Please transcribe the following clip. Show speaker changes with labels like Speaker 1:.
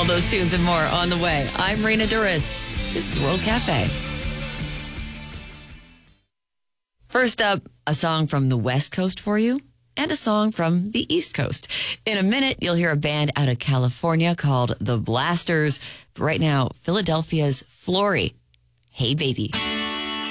Speaker 1: All those tunes and more on the way. I'm Raina Duris. This is World Cafe. First up, a song from the West Coast for you and a song from the East Coast. In a minute, you'll hear a band out of California called The Blasters. But right now, Philadelphia's Flory. Hey, baby.